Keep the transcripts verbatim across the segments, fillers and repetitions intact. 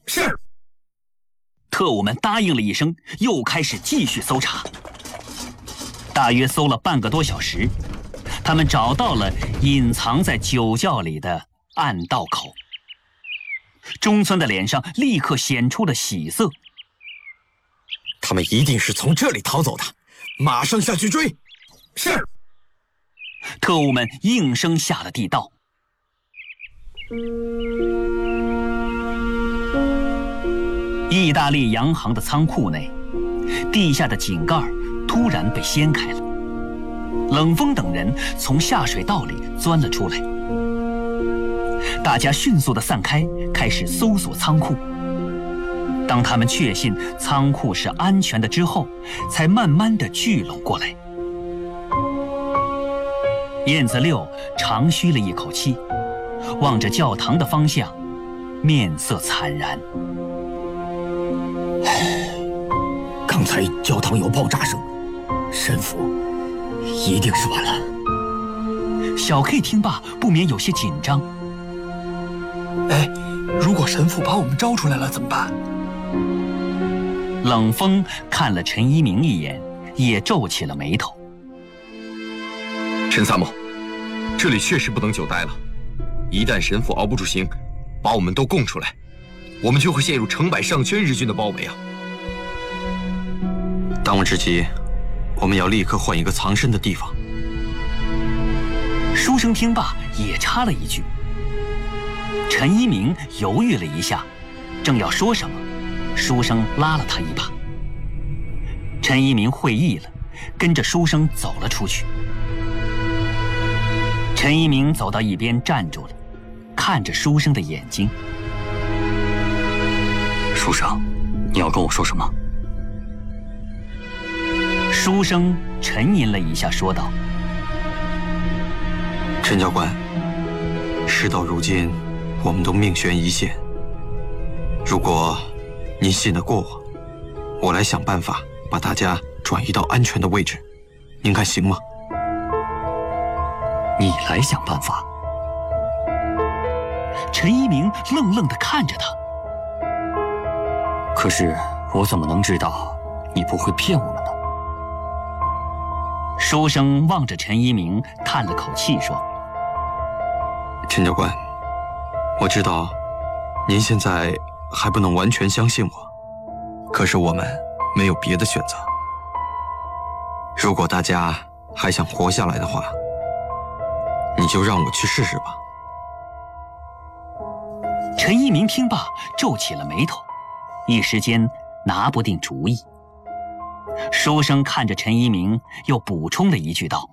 是。 特务们答应了一声，又开始继续搜查。大约搜了半个多小时，他们找到了隐藏在酒窖里的暗道口。中村的脸上立刻显出了喜色。 他们一定是从这里逃走的，马上下去追。是。 特务们应声下了地道。意大利洋行的仓库内，地下的井盖突然被掀开了，冷风等人从下水道里钻了出来。大家迅速地散开，开始搜索仓库。当他们确信仓库是安全的之后，才慢慢地聚拢过来。燕子六长吁了一口气，望着教堂的方向，面色惨然。 刚才教堂有爆炸声，神父一定是完了。 小 K 听罢不免有些紧张。 哎，如果神父把我们招出来了怎么办？ 冷风看了陈一鸣一眼，也皱起了眉头。 陈参谋，这里确实不能久待了。一旦神父熬不住刑，把我们都供出来，我们就会陷入成百上千日军的包围啊！ 当务之急，我们要立刻换一个藏身的地方。 书生听罢也插了一句。陈一鸣犹豫了一下，正要说什么，书生拉了他一把。陈一鸣会意了，跟着书生走了出去。陈一鸣走到一边站住了，看着书生的眼睛。 书生，你要跟我说什么？ 书生沉吟了一下，说道： 陈教官，事到如今，我们都命悬一线。如果您信得过我，我来想办法把大家转移到安全的位置，您看行吗？ 你来想办法？陈一鸣愣愣地看着他。 可是我怎么能知道你不会骗我们呢？ 书生望着陈一鸣，叹了口气说： 陈教官，我知道您现在还不能完全相信我，可是我们没有别的选择。如果大家还想活下来的话，你就让我去试试吧。 陈一鸣听罢皱起了眉头，一时间拿不定主意。书生看着陈一鸣，又补充了一句道：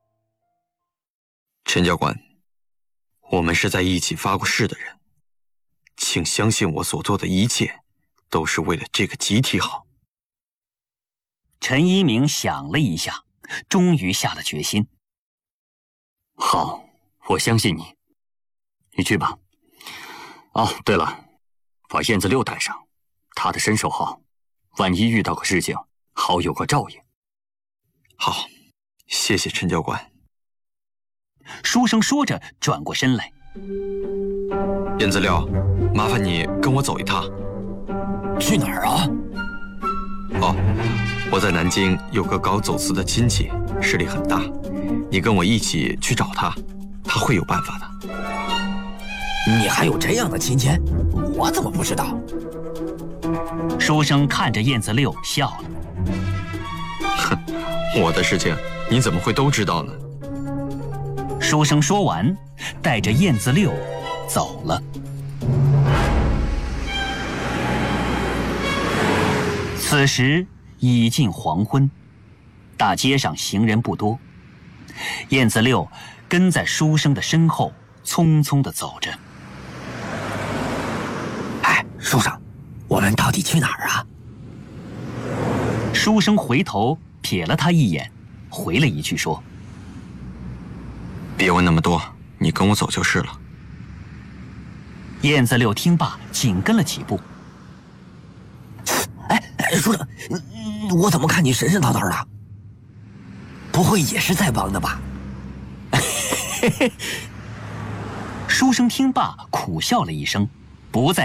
陈教官，我们是在一起发过誓的人，请相信我所做的一切都是为了这个集体好。 陈一鸣想了一下，终于下了决心。 好，我相信你。你去吧。哦，对了，把燕子六带上，他的身手好，万一遇到个事情，好有个照应。好，谢谢陈教官。 书生说着转过身来。 燕子六，麻烦你跟我走一趟。 去哪儿啊？ 哦，我在南京有个搞走私的亲戚，势力很大，你跟我一起去找他，他会有办法的。 你还有这样的亲戚？我怎么不知道？ 书生看着燕子六笑了。 哼，我的事情你怎么会都知道呢？ 书生说完，带着燕子六走了。此时已近黄昏，大街上行人不多。燕子六跟在书生的身后，匆匆地走着。 哎，书生，我们到底去哪儿啊？ 书生回头瞥了他一眼，回了一句说： 别问那么多，你跟我走就是了。 燕子六听罢，紧跟了几步。 哎哎，书生，我怎么看你神神叨叨的？不会也是在帮的吧？ 书生听罢，苦笑了一声，不再